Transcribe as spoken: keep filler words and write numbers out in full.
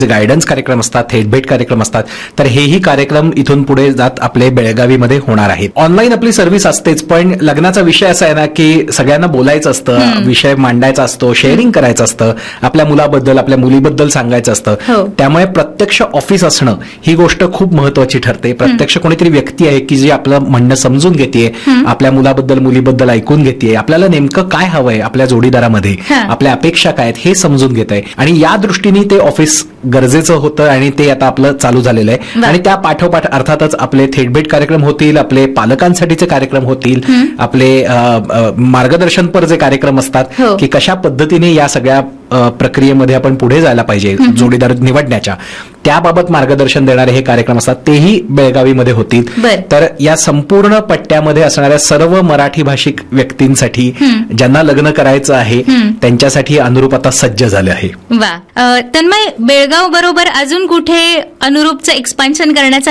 Guidance कार्यक्रम असतात, थेटभेट कार्यक्रम असतात, तर हेही कार्यक्रम इथून पुढे जात आपले बेळगावीमध्ये होणार आहेत. ऑनलाईन आपली सर्व्हिस असतेच, पण लग्नाचा विषय असा आहे ना की सगळ्यांना बोलायचं असतं, विषय मांडायचा असतो, शेअरिंग करायचं असतं, आपल्या मुलाबद्दल आपल्या मुलीबद्दल सांगायचं असतं. त्यामुळे प्रत्यक्ष ऑफिस असणं ही गोष्ट खूप महत्वाची ठरते. प्रत्यक्ष कोणीतरी व्यक्ती आहे की जी आपलं म्हणणं समजून घेते, आपल्या मुलाबद्दल मुलीबद्दल ऐकून घेते, आपल्याला नेमकं काय हवंय आपल्या जोडीदारामध्ये, आपल्या अपेक्षा काय आहेत हे समजून घेत आहे. आणि या दृष्टीने ते ऑफिस गरजेचं होतं आणि ते आता आपलं चालू झालेलं आहे. आणि त्या पाठोपाठ अर्थातच आपले थेटभेट कार्यक्रम होतील, आपले पालकांसाठीचे कार्यक्रम होतील, आपले मार्गदर्शनपर जे कार्यक्रम असतात की कशा पद्धतीने या सगळ्या प्रक्रियेमध्ये आपण पुढे जायला पाहिजे जोडीदार निवडण्याच्या, त्याबाबत मार्गदर्शन देणारे हे कार्यक्रम असतात, तेही बेळगावीमध्ये होतील. तर या संपूर्ण पट्ट्यामध्ये असणाऱ्या सर्व मराठी भाषिक व्यक्तींसाठी ज्यांना लग्न करायचं आहे त्यांच्यासाठी अनुरूप आता सज्ज झाले आहे. वा, तन्मय, बेळगाव बरोबर अजून कुठे अनुरूपचं एक्सपान्शन करण्याचा